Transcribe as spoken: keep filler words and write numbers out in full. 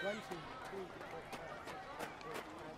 One, two, three, four, five, six, seven, eight, nine,